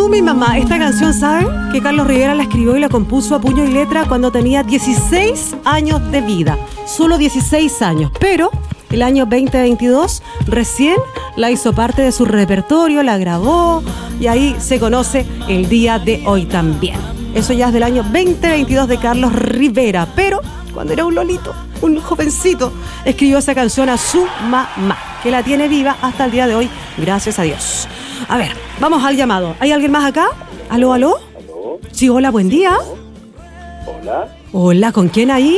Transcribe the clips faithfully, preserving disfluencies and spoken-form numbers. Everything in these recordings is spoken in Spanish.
tú, mi mamá. Esta canción, ¿saben? Que Carlos Rivera la escribió y la compuso a puño y letra cuando tenía dieciséis años de vida. Solo dieciséis años. Pero el año veinte veintidós recién la hizo parte de su repertorio, la grabó y ahí se conoce el día de hoy también. Eso ya es del año veinte veintidós de Carlos Rivera. Pero cuando era un lolito, un jovencito, escribió esa canción a su mamá, que la tiene viva hasta el día de hoy, gracias a Dios. A ver, vamos al llamado. ¿Hay alguien más acá? ¿Aló, aló? ¿Aló? Sí, hola, buen día. Hola. Hola, ¿con quién ahí?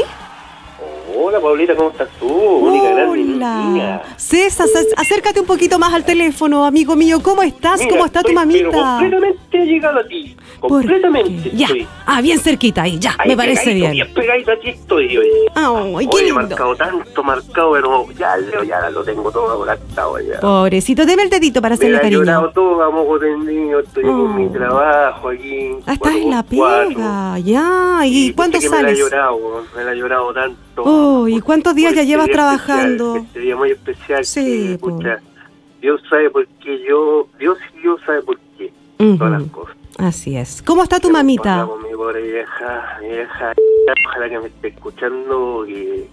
Hola, Paulita, ¿cómo estás tú? Única gran niña. César, acércate un poquito más al teléfono, amigo mío. ¿Cómo estás? Mira, ¿Cómo está tu estoy, mamita? Pero completamente llegado a ti. Completamente. Ya. Estoy. Ah, bien cerquita ahí, ya. Ahí me parece pegadito, bien. Bien pegadito, aquí estoy. Oye, Ay, qué oye, lindo. marcado tanto, marcado, pero ya, Leo, ya lo tengo todo conectado ya. Pobrecito, deme el dedito para hacerle Me la he cariño. llorado todo, a moco tendido, estoy Oh. con mi trabajo aquí. Ah, estás en la cuatro. pega, ya. ¿Y Sí, cuánto que me la he sales? llorado, me la he llorado tanto. Oh, ¿y por- cuántos días por ya este llevas día trabajando? especial, este día muy especial. Sí, que, po. pucha, Dios sabe por qué yo, Dios y Dios sabe por qué. Ujú. Todas las cosas. Así es. ¿Cómo está tu Pero mamita? Con mi pobre vieja, mi vieja, ojalá que me esté escuchando y,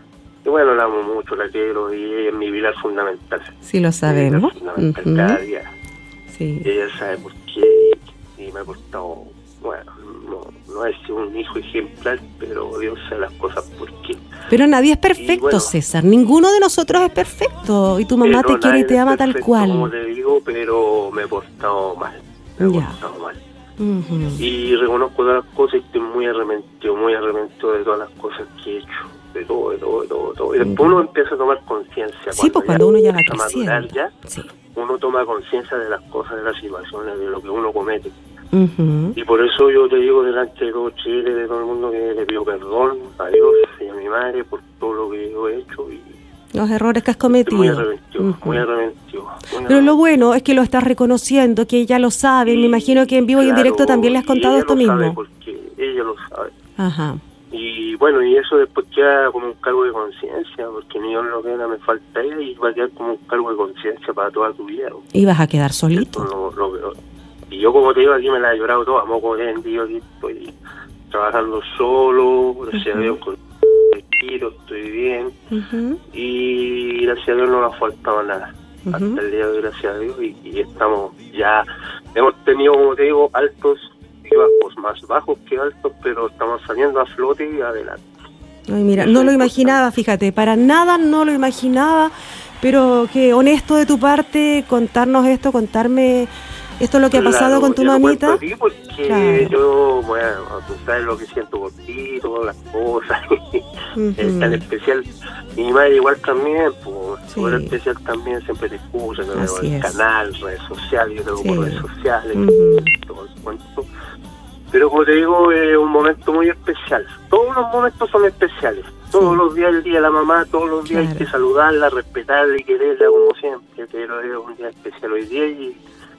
y bueno, la amo mucho, la quiero y ella es mi pilar fundamental. Sí, lo sabemos. Mi pilar fundamental Ujú. cada día. Sí. Y ella sabe por qué y me ha portado, bueno, no, no es un hijo ejemplar, pero Dios sabe las cosas por qué. Pero nadie es perfecto, Y bueno, César. Ninguno de nosotros es perfecto. Y tu mamá Pero te quiere y nadie te es ama tal perfecto, cual. Como te digo, pero me he portado mal. Me he Ya. portado mal. Ujú. Y reconozco todas las cosas y estoy muy arrepentido, muy arrepentido de todas las cosas que he hecho. De todo, de todo, de todo. De todo. Y después uno empieza a tomar conciencia. Sí, pues cuando uno ya va empieza a madurar creciendo. ya, Sí. uno toma conciencia de las cosas, de las situaciones, de lo que uno comete. Ujú. Y por eso yo te digo delante de todo Chile, de todo el mundo, que le pido perdón a Dios y a mi madre por todo lo que yo he hecho. Y Los errores que has estoy muy cometido. arrepentido, Ujú. muy arrepentido. muy Pero lo arrepentido. bueno es que lo estás reconociendo, que ella lo sabe. Me imagino que en vivo y en Claro, directo también le has y contado ella esto lo sabe mismo. porque ella lo sabe. Ajá. Y bueno, y eso después queda como un cargo de conciencia, porque ni yo en lo que era me falta ella y va a quedar como un cargo de conciencia para toda tu vida. Y vas a quedar Eso solito. lo, lo veo. Y yo, como te digo, aquí me la he llorado todo, a moco tendido, aquí estoy trabajando solo, gracias a Dios, con tiro, estoy bien. Ujú. Y gracias a Dios no nos ha faltado nada. Ujú. Hasta el día de hoy, gracias a Dios, y, y estamos ya, hemos tenido, como te digo, altos y bajos, más bajos que altos, pero estamos saliendo a flote y adelante. Ay, mira, Eso no es lo importante. imaginaba, fíjate, para nada no lo imaginaba, pero que honesto de tu parte contarnos esto, contarme esto lo que ha pasado Claro, con tu yo lo mamita. cuento a ti porque Claro. yo, bueno, tú sabes lo que siento por ti, todas las cosas, Ujú. es tan especial. Mi madre igual también, pues, Sí. súper especial también, siempre te escucha, te veo Así en el es. canal, redes sociales, yo te veo Sí. por redes sociales, Ujú. todo el cuento. Pero como te digo, es un momento muy especial. Todos los momentos son especiales. Todos Sí. los días, el día de la mamá, todos los días hay Claro. que saludarla, respetarla y quererla como siempre. Pero es un día especial hoy día y,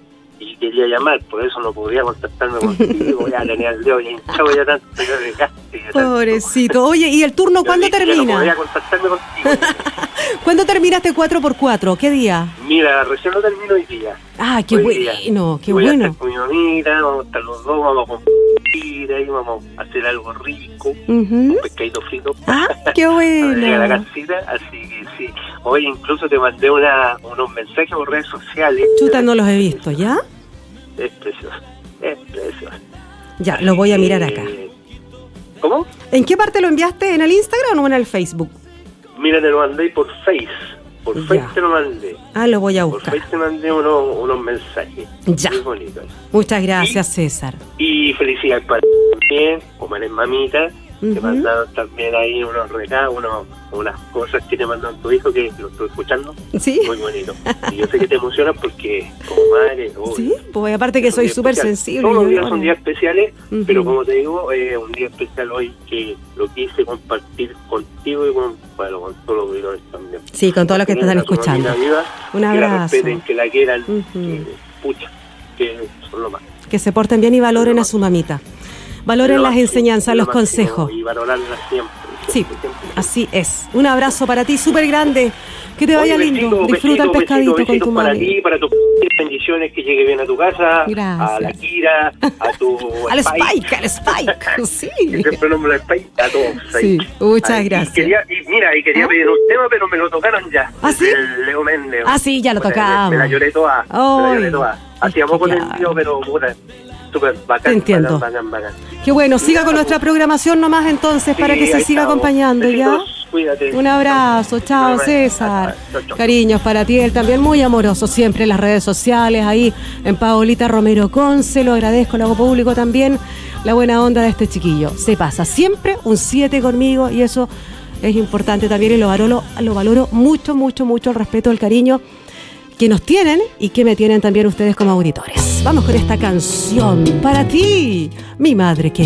y quería llamar, por eso no podía contactarme contigo. Ya tenía el dedo ya hinchado, ya tanto, ya desgaste. ya tanto. Pobrecito. Oye, ¿y el turno Yo cuándo dije, ya no termina? podía contactarme contigo. ¿Cuándo termina este cuatro por cuatro? ¿Qué día? Mira, recién lo termino hoy día. Ah, qué Hoy día. bueno, qué Voy a bueno. estar con mi mamita, vamos a estar los dos, vamos a compartir ahí, vamos a hacer algo rico, Ujú. un pescadito frito. Ah, qué A la bueno. casita, así que sí. Hoy incluso te mandé una, unos mensajes por redes sociales. Chuta, no los he visto, ¿ya? Es precioso, es precioso. Ya, lo voy a mirar acá. Eh, ¿Cómo? ¿En qué parte lo enviaste? ¿En el Instagram o en el Facebook? Mira, te lo mandé por Face. Por Ya. Face te lo mandé. Ah, lo voy a Por buscar. Face te mandé unos, unos mensajes. Ya. Muy bonitos. Muchas gracias, César. Y felicidades para ti también, como eres mamita. Te Ujú. mandaron también ahí unos regalos, unos, unas cosas que te mandaron tu hijo, que lo estoy escuchando. ¿Sí? Muy bonito. Y yo sé que te emocionas porque como madre... oh, Sí, pues aparte que es un soy día súper especial. sensible. Todos los yo días lloro. son días especiales, Ujú. pero como te digo, es un día especial hoy que lo quise compartir contigo y con, bueno, con todos los videos también. Sí, con todos los que te están Tengan a tu escuchando. mamita viva, Un que la abrazo. respeten, que la quieran, Ujú. que pucha, que son lo más. Que se porten bien y valoren a su mamita. Valoren Lo las máximo, enseñanzas, lo los máximo, consejos. Y valorarla siempre. Sí, Sí, así es. Un abrazo para ti, súper grande. Que te vaya Oye, lindo. besito, Disfruta besito, el pescadito besito, con tu para madre. ti, para tus bendiciones, que llegue bien a tu casa. Gracias. A la Kira, a tu Al Spike, al Spike. Sí. Que siempre nombro al Spike, a todos. Sí, ahí. muchas Ay, gracias. Y, quería, y mira, y quería ¿Ah? pedir un tema, pero me lo tocaron ya. ¿Ah, sí? El Leo Méndez. Ah, sí, ya lo Puta, tocamos. Me la lloré toda. Me la lloré Ay, toda. es Hacía que poco claro. entendido, pero puta, súper bacán. Te entiendo. Bacán, bacán, bacán. Qué bueno, siga Ya, con nuestra programación nomás entonces para Sí, que se ahí siga estamos. acompañando, ¿ya? Besitos, cuídate. Un abrazo, chao Bye, bye. César. Chao, chao. Cariños para ti, él también muy amoroso siempre en las redes sociales, ahí en Paolita Romero Conce, lo agradezco, lo hago público también, la buena onda de este chiquillo. Se pasa siempre un siete conmigo y eso es importante también y lo valoro, lo valoro mucho, mucho, mucho el respeto, el cariño que nos tienen y que me tienen también ustedes como auditores. Vamos con esta canción para ti, mi madre querida.